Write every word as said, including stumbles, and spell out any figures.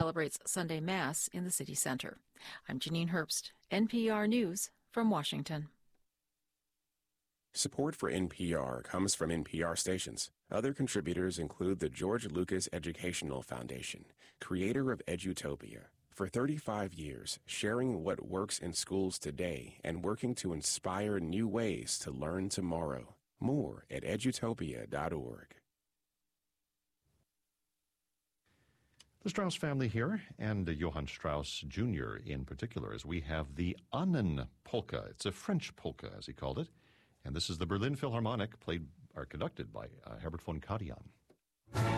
celebrates Sunday Mass in the city center. I'm Janine Herbst, N P R News from Washington. Support for N P R comes from N P R stations. Other contributors include the George Lucas Educational Foundation, creator of Edutopia. For thirty-five years, sharing what works in schools today and working to inspire new ways to learn tomorrow. More at edutopia dot org. The Strauss family here, and uh, Johann Strauss Junior in particular, as we have the Ahnen polka. It's a French polka, as he called it. And this is the Berlin Philharmonic, played or conducted by uh, Herbert von Karajan.